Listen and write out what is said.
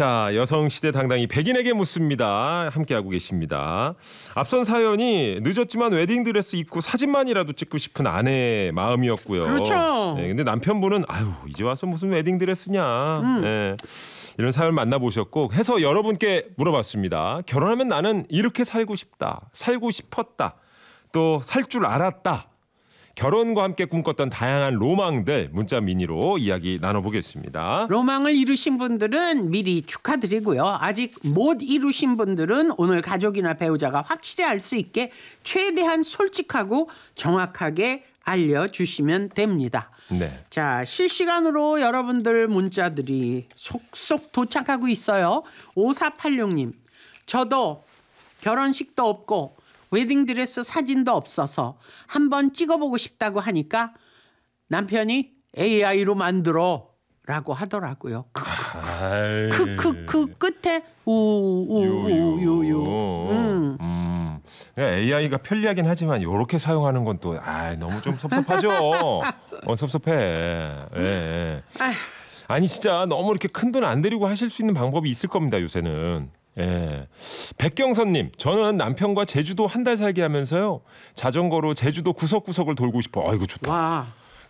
자, 여성시대 당당히 백인에게 묻습니다. 함께하고 계십니다. 앞선 사연이 늦었지만 웨딩드레스 입고 사진만이라도 찍고 싶은 아내의 마음이었고요. 그렇죠. 네, 근데 남편분은 아유 이제 와서 무슨 웨딩드레스냐. 네, 이런 사연 만나보셨고 해서 여러분께 물어봤습니다. 결혼하면 나는 이렇게 살고 싶다. 살고 싶었다. 또 살 줄 알았다. 결혼과 함께 꿈꿨던 다양한 로망들 문자 미니로 이야기 나눠보겠습니다. 로망을 이루신 분들은 미리 축하드리고요. 아직 못 이루신 분들은 오늘 가족이나 배우자가 확실히 알 수 있게 최대한 솔직하고 정확하게 알려주시면 됩니다. 네. 자, 실시간으로 여러분들 문자들이 속속 도착하고 있어요. 5486님, 저도 결혼식도 없고 웨딩드레스 사진도 없어서 한번 찍어보고 싶다고 하니까 남편이 AI로 만들어 라고 하더라고요. 그 끝에 우우우유유. AI가 편리하긴 하지만 이렇게 사용하는 건 또 너무 좀 섭섭하죠. 섭섭해. 예. 아니 진짜 너무 이렇게 큰 돈 안 들이고 하실 수 있는 방법이 있을 겁니다. 요새는. 예. 백경선님, 저는 남편과 제주도 한 달 살게 하면서요 자전거로 제주도 구석구석을 돌고 싶어. 이거 좋다. 와.